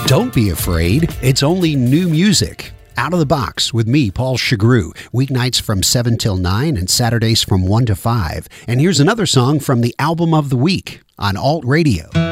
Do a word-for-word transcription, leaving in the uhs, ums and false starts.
Don't be afraid. It's only new music. Out of the Box with me, Paul Chagru. Weeknights from seven till nine and Saturdays from one to five. And here's another song from the Album of the Week on Alt Radio.